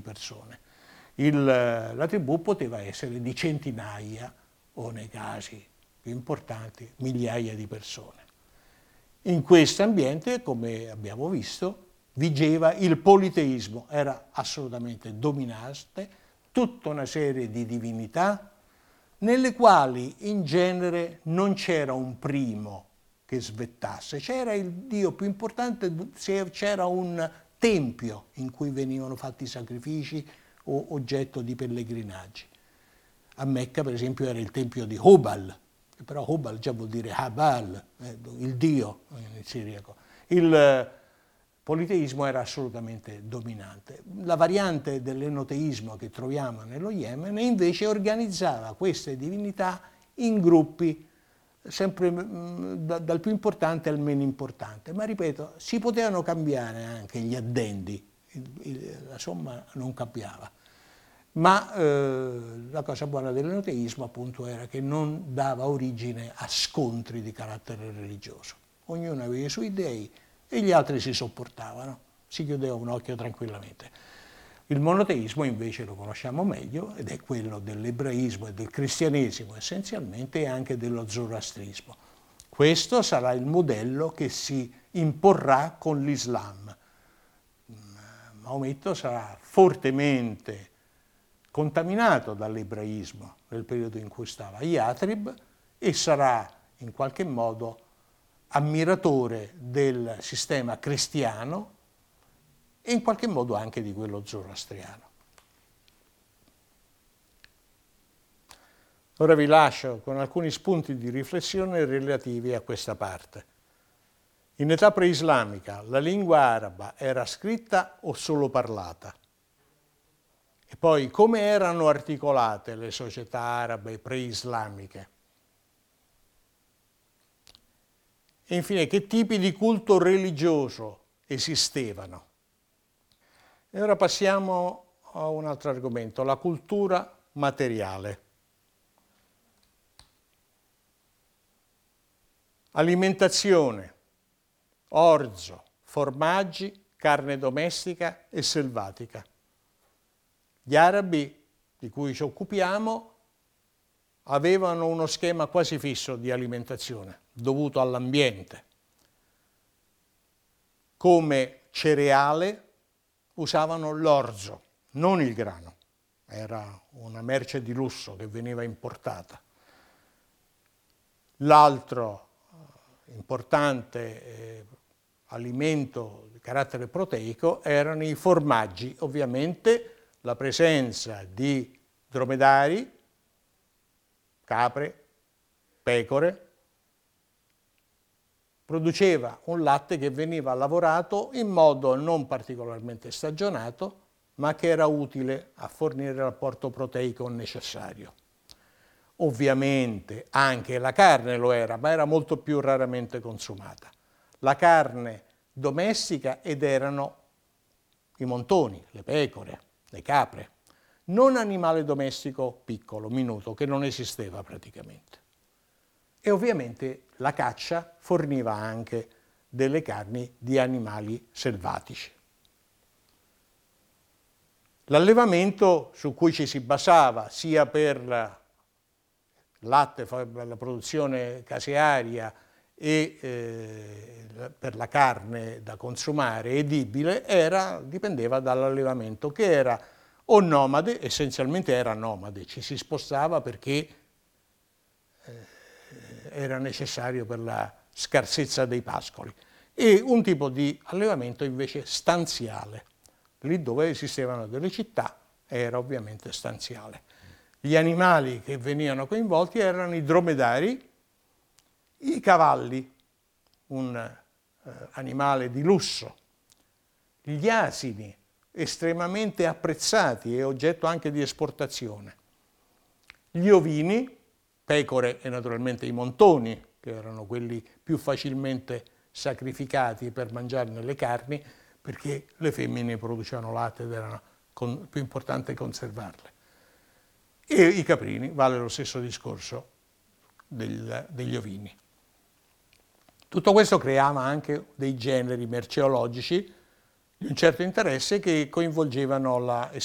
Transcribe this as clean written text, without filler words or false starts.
persone. La tribù poteva essere di centinaia o, nei casi più importanti, migliaia di persone. In questo ambiente, come abbiamo visto, vigeva il politeismo, era assolutamente dominante, tutta una serie di divinità nelle quali in genere non c'era un primo che svettasse, c'era il dio più importante, c'era un tempio in cui venivano fatti sacrifici o oggetto di pellegrinaggi. A Mecca, per esempio, era il tempio di Hubal, però Hubal già vuol dire Habal, il dio in siriaco. Il politeismo era assolutamente dominante. La variante dell'enoteismo che troviamo nello Yemen invece organizzava queste divinità in gruppi, sempre dal più importante al meno importante, ma ripeto, si potevano cambiare anche gli addendi, la somma non cambiava. Ma la cosa buona dell'enoteismo appunto era che non dava origine a scontri di carattere religioso. Ognuno aveva i suoi dei e gli altri si sopportavano, si chiudeva un occhio tranquillamente. Il monoteismo invece lo conosciamo meglio ed è quello dell'ebraismo e del cristianesimo essenzialmente e anche dello zoroastrismo. Questo sarà il modello che si imporrà con l'Islam. Maometto sarà fortemente contaminato dall'ebraismo nel periodo in cui stava a Yatrib e sarà in qualche modo ammiratore del sistema cristiano e in qualche modo anche di quello zoroastriano. Ora vi lascio con alcuni spunti di riflessione relativi a questa parte. In età preislamica la lingua araba era scritta o solo parlata? E poi come erano articolate le società arabe preislamiche? E infine che tipi di culto religioso esistevano? E ora passiamo a un altro argomento, la cultura materiale. Alimentazione, orzo, formaggi, carne domestica e selvatica. Gli arabi di cui ci occupiamo avevano uno schema quasi fisso di alimentazione, dovuto all'ambiente. Come cereale usavano l'orzo, non il grano. Era una merce di lusso che veniva importata. L'altro importante alimento di carattere proteico erano i formaggi, ovviamente la presenza di dromedari, capre, pecore, produceva un latte che veniva lavorato in modo non particolarmente stagionato, ma che era utile a fornire l'apporto proteico necessario. Ovviamente anche la carne lo era, ma era molto più raramente consumata. La carne domestica ed erano i montoni, le pecore, le capre, non animale domestico piccolo, minuto, che non esisteva praticamente. E ovviamente la caccia forniva anche delle carni di animali selvatici. L'allevamento su cui ci si basava sia per latte, per la produzione casearia e per la carne da consumare edibile dipendeva dall'allevamento che era o nomade, essenzialmente era nomade, ci si spostava perché era necessario per la scarsezza dei pascoli, e un tipo di allevamento invece stanziale. Lì dove esistevano delle città era ovviamente stanziale. Gli animali che venivano coinvolti erano i dromedari, i cavalli, un animale di lusso, gli asini, estremamente apprezzati e oggetto anche di esportazione, gli ovini, pecore e naturalmente i montoni, che erano quelli più facilmente sacrificati per mangiarne le carni, perché le femmine producevano latte ed era più importante conservarle. E i caprini, vale lo stesso discorso degli ovini. Tutto questo creava anche dei generi merceologici di un certo interesse che coinvolgevano la